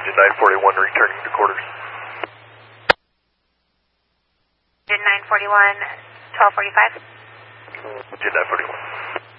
engine 941 returning to quarters. Engine 941, 1245. Engine 941.